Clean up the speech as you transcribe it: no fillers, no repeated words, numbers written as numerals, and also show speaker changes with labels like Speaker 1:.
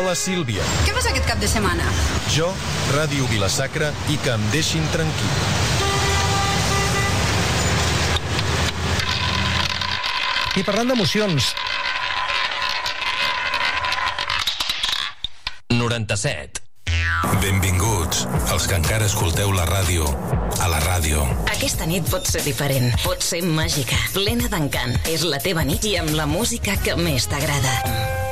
Speaker 1: la Sílvia.
Speaker 2: Què fas aquest cap de setmana?
Speaker 1: Jo, Ràdio Vila-sacra i que em deixin tranquil.
Speaker 3: I parlant d'emocions...
Speaker 4: 97.
Speaker 5: Benvinguts, els que encara escolteu la ràdio, a la ràdio.
Speaker 6: Aquesta nit pot ser diferent, pot ser màgica, plena d'encant. És la teva nit i amb la música que més t'agrada.